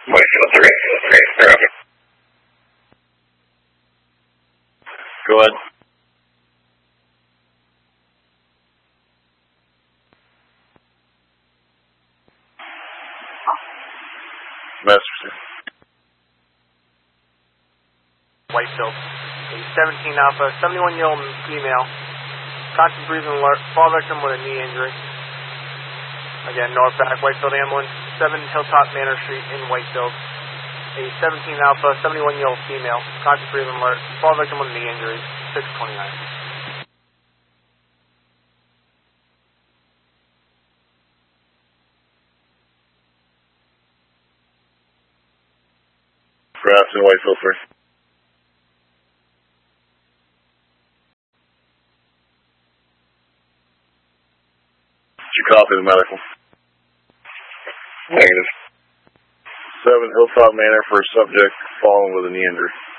Whitefield 3, they're up. Go ahead. Masterson. Whitefield, a 17 Alpha, 71-year-old female, constant breathing alert, fall victim with a knee injury. Again, northbound Whitefield ambulance, 7 Hilltop Manor Street in Whitefield. A 17 Alpha, 71-year-old female, constant breathing alert, fall victim with a knee injury, 629. Grafton, Whitefield 3. Did you copy the medical? Negative. 7 Hilltop Manor for a subject fallen with a knee injury.